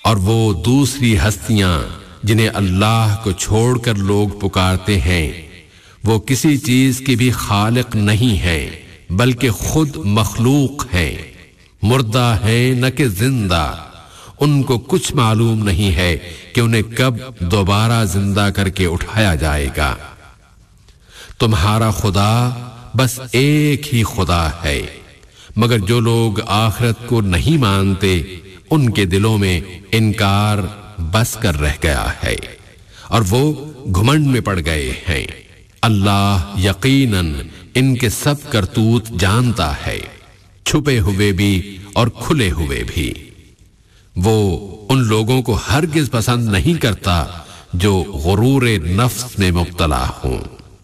اور وہ دوسری ہستیاں جنہیں اللہ کو چھوڑ کر لوگ پکارتے ہیں وہ کسی چیز کی بھی خالق نہیں ہیں بلکہ خود مخلوق ہیں، مردہ ہیں نہ کہ زندہ۔ ان کو کچھ معلوم نہیں ہے کہ انہیں کب دوبارہ زندہ کر کے اٹھایا جائے گا۔ تمہارا خدا بس ایک ہی خدا ہے، مگر جو لوگ آخرت کو نہیں مانتے ان کے دلوں میں انکار بس کر رہ گیا ہے اور وہ گھمنڈ میں پڑ گئے ہیں۔ اللہ یقیناً ان کے سب کرتوت جانتا ہے، چھپے ہوئے بھی اور کھلے ہوئے بھی۔ وہ ان لوگوں کو ہرگز پسند نہیں کرتا جو غرور نفس میں مبتلا ہوں۔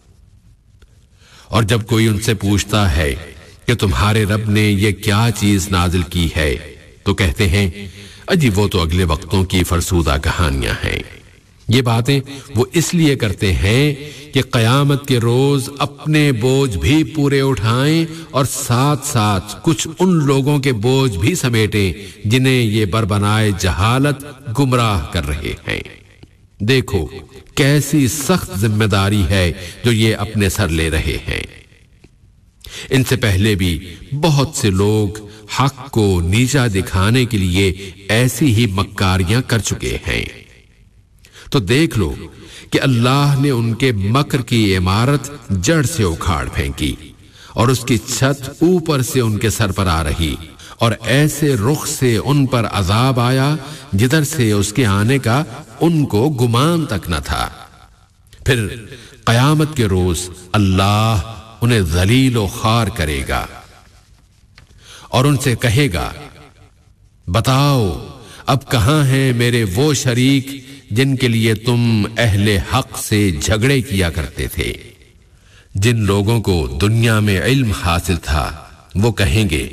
اور جب کوئی ان سے پوچھتا ہے کہ تمہارے رب نے یہ کیا چیز نازل کی ہے تو کہتے ہیں اجی وہ تو اگلے وقتوں کی فرسودہ کہانیاں ہیں۔ یہ باتیں وہ اس لیے کرتے ہیں کہ قیامت کے روز اپنے بوجھ بھی پورے اٹھائیں اور ساتھ ساتھ کچھ ان لوگوں کے بوجھ بھی سمیٹیں جنہیں یہ بربنائے جہالت گمراہ کر رہے ہیں۔ دیکھو کیسی سخت ذمہ داری ہے جو یہ اپنے سر لے رہے ہیں۔ ان سے پہلے بھی بہت سے لوگ حق کو نیچا دکھانے کے لیے ایسی ہی مکاریاں کر چکے ہیں۔ تو دیکھ لو کہ اللہ نے ان کے مکر کی عمارت جڑ سے اکھاڑ پھینکی اور اس کی چھت اوپر سے ان کے سر پر آ رہی، اور ایسے رخ سے ان پر عذاب آیا جدھر سے اس کے آنے کا ان کو گمان تک نہ تھا۔ پھر قیامت کے روز اللہ انہیں ذلیل و خوار کرے گا اور ان سے کہے گا بتاؤ اب کہاں ہیں میرے وہ شریک جن کے لیے تم اہل حق سے جھگڑے کیا کرتے تھے؟ جن لوگوں کو دنیا میں علم حاصل تھا وہ کہیں گے